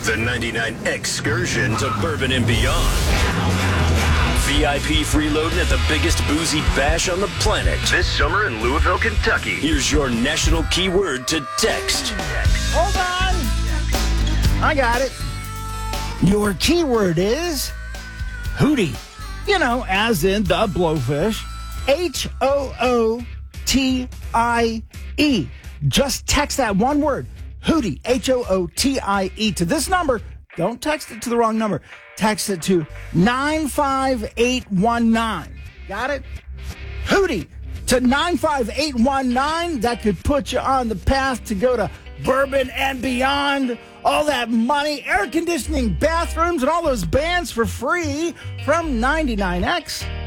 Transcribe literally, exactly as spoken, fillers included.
The ninety-nine excursion to Bourbon and Beyond. V I P freeloading at the biggest boozy bash on the planet. This summer in Louisville, Kentucky. Here's your national keyword to text. Hold on. I got it. Your keyword is hootie. You know, as in the blowfish. H O O T I E. Just text that one word, hootie, H O O T I E, to this number. Don't text it to the wrong number. Text it to nine five eight one nine. Got it? Hootie to nine five eight one nine. That could put you on the path to go to Bourbon and Beyond. All that money, air conditioning, bathrooms, and all those bands for free from ninety-nine X.